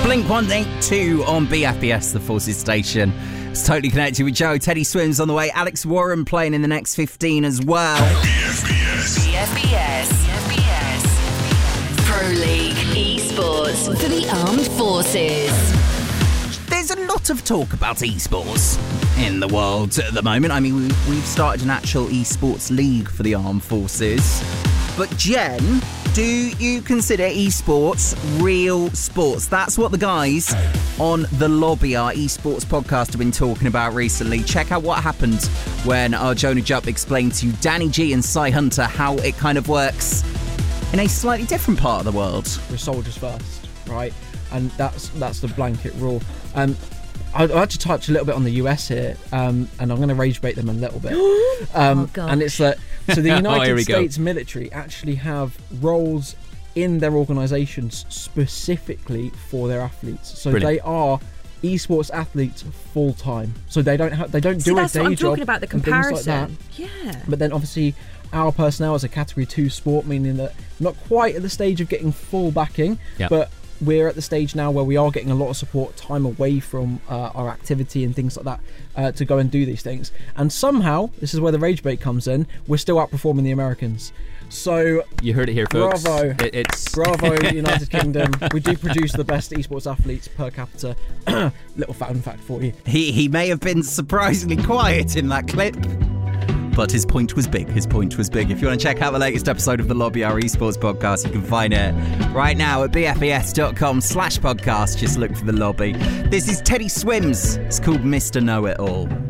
Blink-182 on BFBS, the Forces station. It's Totally Connected with Joe. Teddy Swims on the way. Alex Warren playing in the next 15 as well. BFBS. Pro League esports for the armed forces. There's a lot of talk about esports in the world at the moment. I mean, we've started an actual esports league for the armed forces. But Jen, do you consider esports real sports? That's what the guys on The Lobby, our esports podcast, have been talking about recently. Check out what happened when our Jonah Jupp explained to Danny G and Cy Hunter how it kind of works in a slightly different part of the world. We're soldiers first, right? And that's the blanket rule. I'd like to touch a little bit on the US here, and I'm going to rage bait them a little bit. And it's that, so the United States military actually have roles in their organisations specifically for their athletes. So Brilliant. They are esports athletes full time. So they don't do a day job. I'm talking about the comparison. Like yeah. But then obviously our personnel is a Category 2 sport, meaning that not quite at the stage of getting full backing, but we're at the stage now where we are getting a lot of support time away from our activity and things like that to go and do these things. And somehow, this is where the rage bait comes in, we're still outperforming the Americans. So you heard it here, folks. Bravo, bravo, United Kingdom. We do produce the best esports athletes per capita. Little fun fact for you. He may have been surprisingly quiet in that clip, but his point was big. If you want to check out the latest episode of The Lobby, our esports podcast, you can find it right now at bfbs.com/podcast. Just look for The Lobby. This is Teddy Swims. It's called Mr. Know-It-All.